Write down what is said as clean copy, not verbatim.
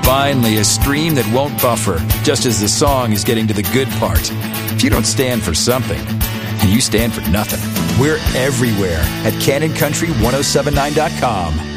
Finally, a stream that won't buffer, just as the song is getting to the good part. If you don't stand for something, you stand for nothing. We're everywhere at CanonCountry1079.com.